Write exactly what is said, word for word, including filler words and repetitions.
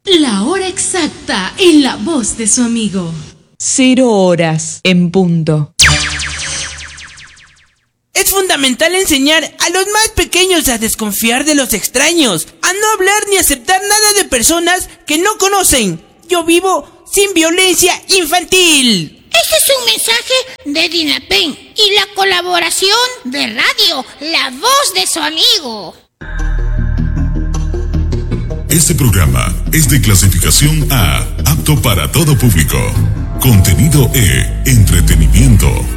La hora exacta en la voz de su amigo. Cero horas en punto. Es fundamental enseñar a los más pequeños a desconfiar de los extraños, a no hablar ni aceptar nada de personas que no conocen. Yo vivo sin violencia infantil. Este es un mensaje de Dinapen y la colaboración de radio, la voz de su amigo. Este programa es de clasificación A, apto para todo público. Contenido E, entretenimiento.